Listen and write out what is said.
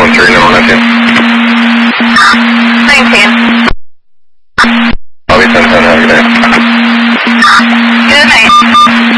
3, number 19. 19. I'll be 10-10, have a good day. Good night.